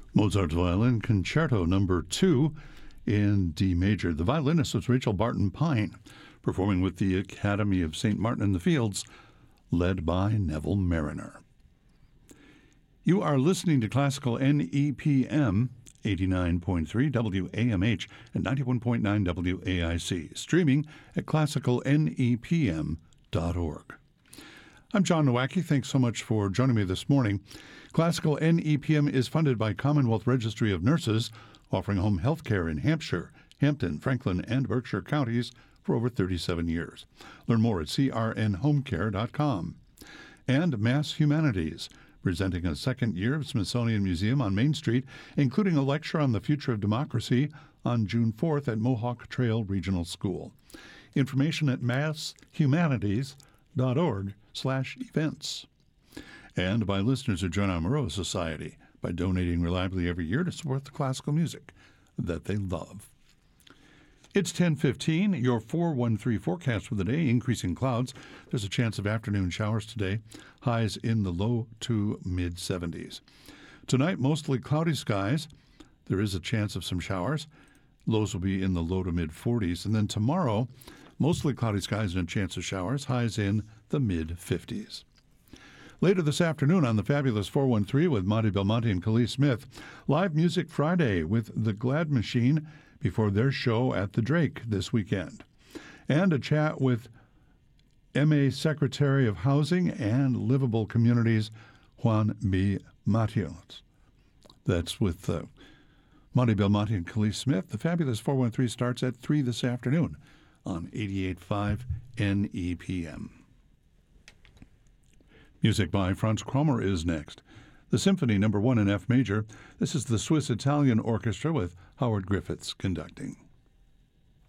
Mozart's Violin Concerto Number 2 in D major. The violinist was Rachel Barton Pine, performing with the Academy of St. Martin in the Fields, led by Neville Mariner. You are listening to Classical NEPM, 89.3 WAMH and 91.9 WAIC, streaming at classicalnepm.org. I'm John Nowacki. Thanks so much for joining me this morning. Classical NEPM is funded by Commonwealth Registry of Nurses, offering home health care in Hampshire, Hampton, Franklin, and Berkshire counties for over 37 years. Learn more at crnhomecare.com. And Mass Humanities, presenting a second year of Smithsonian Museum on Main Street, including a lecture on the future of democracy on June 4th at Mohawk Trail Regional School. Information at masshumanities.org/events. And by listeners who join our Moreau Society by donating reliably every year to support the classical music that they love. It's 10:15, your 413 forecast for the day, increasing clouds. There's a chance of afternoon showers today, highs in the low to mid-70s. Tonight, mostly cloudy skies. There is a chance of some showers. Lows will be in the low to mid-40s. And then tomorrow, mostly cloudy skies and a chance of showers, highs in the mid-50s. Later this afternoon on the Fabulous 413 with Monty Belmonte and Khalees Smith, Live Music Friday with The Glad Machine before their show at the Drake this weekend. And a chat with M.A. Secretary of Housing and Livable Communities, Juan B. Matios. That's with Monty Belmonte and Khalees Smith. The Fabulous 413 starts at 3 this afternoon on 88.5 NEPM. Music by Franz Krommer is next. The Symphony No. 1 in F major. This is the Swiss-Italian Orchestra with Howard Griffiths conducting.